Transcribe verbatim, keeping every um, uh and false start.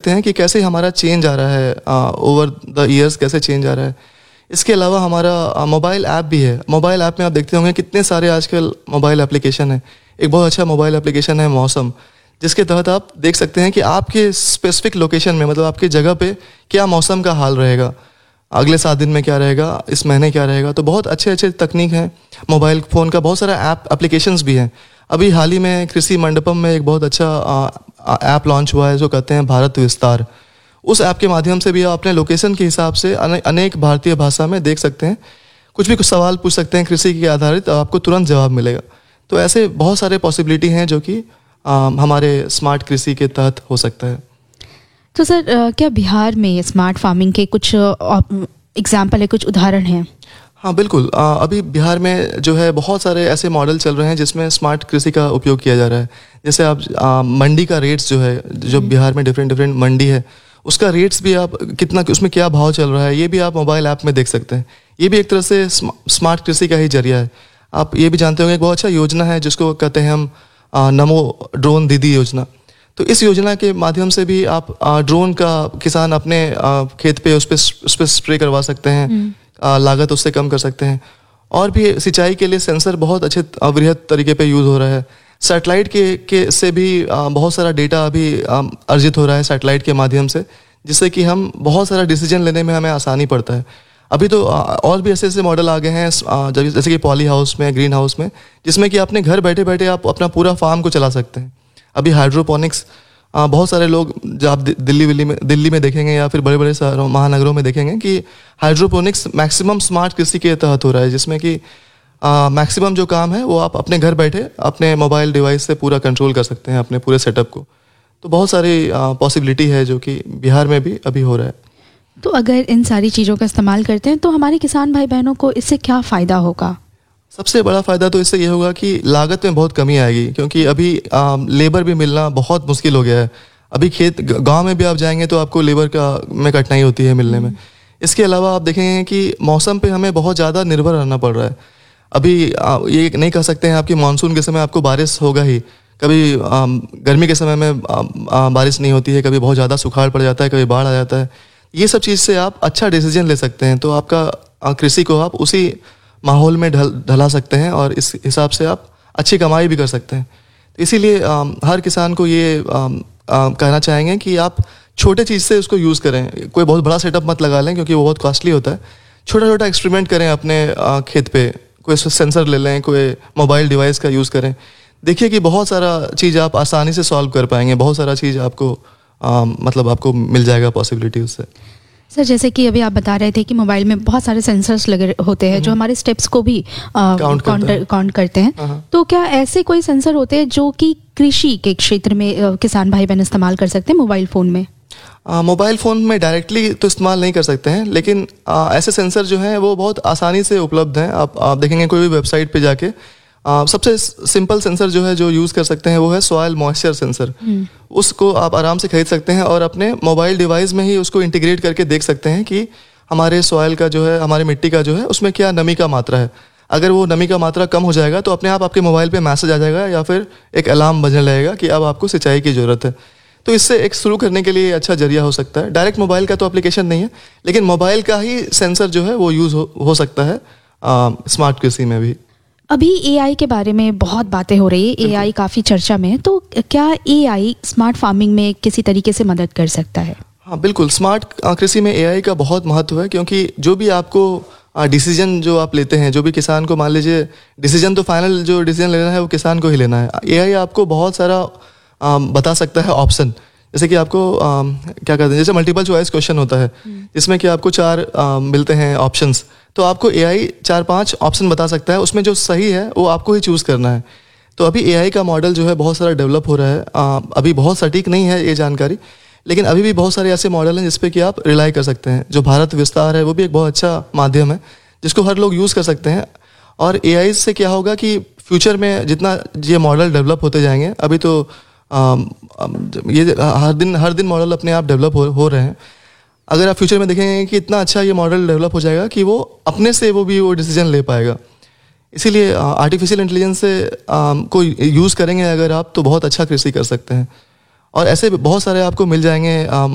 सकते हैं कि कैसे हमारा चेंज आ रहा है ओवर द ईयर्स, कैसे चेंज आ रहा है। इसके अलावा हमारा मोबाइल ऐप भी है। मोबाइल ऐप में आप देखते होंगे कितने सारे आजकल मोबाइल एप्लीकेशन है। एक बहुत अच्छा मोबाइल एप्लीकेशन है मौसम, जिसके तहत आप देख सकते हैं कि आपके स्पेसिफिक लोकेशन में, मतलब आपकी जगह पे क्या मौसम का हाल रहेगा, अगले सात दिन में क्या रहेगा, इस महीने क्या रहेगा। तो बहुत अच्छे अच्छे तकनीक हैं मोबाइल फ़ोन का। बहुत सारा ऐप एप्लीकेशंस भी हैं। अभी हाल ही में कृषि मंडपम में एक बहुत अच्छा ऐप लॉन्च हुआ है जो कहते हैं भारत विस्तार। उस ऐप के माध्यम से भी आप अपने लोकेशन के हिसाब से अने, अनेक भारतीय भाषा में देख सकते हैं, कुछ भी कुछ सवाल पूछ सकते हैं कृषि के आधारित, आपको तुरंत जवाब मिलेगा। तो ऐसे बहुत सारे पॉसिबिलिटी हैं जो कि हमारे स्मार्ट कृषि के तहत हो सकता है। तो सर, क्या बिहार में स्मार्ट फार्मिंग के कुछ एग्जाम्पल है, कुछ उदाहरण हैं? हाँ बिल्कुल। आ, अभी बिहार में जो है बहुत सारे ऐसे मॉडल चल रहे हैं जिसमें स्मार्ट कृषि का उपयोग किया जा रहा है। जैसे आप आ, मंडी का रेट्स जो है, जो बिहार में डिफरेंट डिफरेंट मंडी है, उसका रेट्स भी आप कितना, उसमें क्या भाव चल रहा है, ये भी आप मोबाइल ऐप में देख सकते हैं। ये भी एक तरह से स्मार्ट कृषि का ही जरिया है। आप ये भी जानते होंगे एक बहुत अच्छा योजना है जिसको कहते हैं हम आ, नमो ड्रोन दीदी योजना। तो इस योजना के माध्यम से भी आप ड्रोन का किसान अपने आ, खेत पे उस पर उस पर स्प्रे करवा सकते हैं, आ, लागत उससे कम कर सकते हैं। और भी सिंचाई के लिए सेंसर बहुत अच्छे वृहद तरीके पे यूज़ हो रहा है। सैटेलाइट के के से भी आ, बहुत सारा डेटा अभी आ, अर्जित हो रहा है सैटेलाइट के माध्यम से, जिससे कि हम बहुत सारा डिसीजन लेने में हमें आसानी पड़ता है। अभी तो आ, और भी ऐसे ऐसे मॉडल आ गए हैं, आ, जैसे कि पॉली हाउस में, ग्रीन हाउस में, जिसमें कि अपने घर बैठे बैठे आप अपना पूरा फार्म को चला सकते हैं। अभी हाइड्रोपोनिक्स, बहुत सारे लोग जो आप दिल्ली विल्ली में दिल्ली में देखेंगे या फिर बड़े बड़े शहरों महानगरों में देखेंगे कि हाइड्रोपोनिक्स मैक्सिमम स्मार्ट कृषि के तहत हो रहा है, जिसमें कि मैक्सिमम जो काम है वो आप अपने घर बैठे अपने मोबाइल डिवाइस से पूरा कंट्रोल कर सकते हैं अपने पूरे सेटअप को। तो बहुत सारी पॉसिबिलिटी है जो कि बिहार में भी अभी हो रहा है। तो अगर इन सारी चीज़ों का इस्तेमाल करते हैं तो हमारे किसान भाई बहनों को इससे क्या फ़ायदा होगा? सबसे बड़ा फ़ायदा तो इससे ये होगा कि लागत में बहुत कमी आएगी, क्योंकि अभी आ, लेबर भी मिलना बहुत मुश्किल हो गया है। अभी खेत गांव में भी आप जाएंगे तो आपको लेबर का में कठिनाई होती है मिलने में। इसके अलावा आप देखेंगे कि मौसम पे हमें बहुत ज़्यादा निर्भर रहना पड़ रहा है। अभी आ, ये नहीं कह सकते हैं आपकी मानसून के समय आपको बारिश होगा ही, कभी आ, गर्मी के समय में आ, आ, बारिश नहीं होती है, कभी बहुत ज़्यादा सुखाड़ पड़ जाता है, कभी बाढ़ आ जाता है। ये सब चीज़ से आप अच्छा डिसीजन ले सकते हैं, तो आपका कृषि को आप उसी माहौल में ढल ढला सकते हैं और इस हिसाब से आप अच्छी कमाई भी कर सकते हैं। तो इसीलिए हर किसान को ये आ, आ, कहना चाहेंगे कि आप छोटे चीज़ से उसको यूज़ करें। कोई बहुत बड़ा सेटअप मत लगा लें क्योंकि वो बहुत कॉस्टली होता है। छोटा छोटा एक्सपेरिमेंट करें अपने आ, खेत पे, कोई सेंसर ले लें, कोई मोबाइल डिवाइस का यूज़ करें। देखिए कि बहुत सारा चीज़ आप आसानी से सॉल्व कर पाएंगे, बहुत सारा चीज़ आपको आ, मतलब आपको मिल जाएगा पॉसिबिलिटी उससे। सर, जैसे कि अभी आप बता रहे थे कि मोबाइल में बहुत सारे सेंसर्स लगे होते हैं जो हमारे स्टेप्स को भी काउंट काउंट करते हैं, तो क्या ऐसे कोई सेंसर होते हैं जो कि कृषि के क्षेत्र में आ, किसान भाई बहन इस्तेमाल कर सकते हैं मोबाइल फ़ोन में? मोबाइल फ़ोन में डायरेक्टली तो इस्तेमाल नहीं कर सकते हैं, लेकिन आ, ऐसे सेंसर जो हैं वो बहुत आसानी से उपलब्ध हैं। आप, आप देखेंगे कोई भी वेबसाइट पे जाके आ, सबसे सिंपल सेंसर जो है जो यूज़ कर सकते हैं वो है सॉइल मॉइस्चर सेंसर। उसको आप आराम से खरीद सकते हैं और अपने मोबाइल डिवाइस में ही उसको इंटीग्रेट करके देख सकते हैं कि हमारे सॉइल का जो है, हमारे मिट्टी का जो है, उसमें क्या नमी का मात्रा है। अगर वो नमी का मात्रा कम हो जाएगा तो अपने आप आपके मोबाइल पे मैसेज आ जाएगा या फिर एक अलार्म बजने लगेगा कि अब आपको सिंचाई की ज़रूरत है। तो इससे एक शुरू करने के लिए अच्छा जरिया हो सकता है। डायरेक्ट मोबाइल का तो एप्लीकेशन नहीं है, लेकिन मोबाइल का ही सेंसर जो है वो यूज़ हो, हो सकता है स्मार्ट कृषि में भी। अभी एआई के बारे में बहुत बातें हो रही है, एआई काफ़ी चर्चा में है, तो क्या एआई स्मार्ट फार्मिंग में किसी तरीके से मदद कर सकता है? हाँ बिल्कुल, स्मार्ट कृषि में एआई का बहुत महत्व है, क्योंकि जो भी आपको डिसीजन जो आप लेते हैं, जो भी किसान को, मान लीजिए डिसीजन तो फाइनल जो डिसीजन लेना है वो किसान को ही लेना है। एआई आपको बहुत सारा आ, बता सकता है ऑप्शन, जैसे कि आपको आ, क्या कहते हैं, जैसे मल्टीपल चॉइस क्वेश्चन होता है जिसमें कि आपको चार आ, मिलते हैं ऑप्शंस, तो आपको एआई चार पांच ऑप्शन बता सकता है, उसमें जो सही है वो आपको ही चूज़ करना है। तो अभी एआई का मॉडल जो है बहुत सारा डेवलप हो रहा है। आ, अभी बहुत सटीक नहीं है ये जानकारी, लेकिन अभी भी बहुत सारे ऐसे मॉडल हैं जिस पे कि आप रिलाई कर सकते हैं। जो भारत विस्तार है वो भी एक बहुत अच्छा माध्यम है जिसको हर लोग यूज़ कर सकते हैं। और एआई से क्या होगा कि फ्यूचर में जितना ये मॉडल डेवलप होते जाएंगे, अभी तो आ, ये हर दिन हर दिन मॉडल अपने आप डेवलप हो, हो रहे हैं। अगर आप फ्यूचर में देखेंगे कि इतना अच्छा ये मॉडल डेवलप हो जाएगा कि वो अपने से वो भी वो डिसीजन ले पाएगा। इसीलिए आर्टिफिशियल इंटेलिजेंस से आ, को यूज़ करेंगे अगर आप, तो बहुत अच्छा कृषि कर सकते हैं। और ऐसे बहुत सारे आपको मिल जाएंगे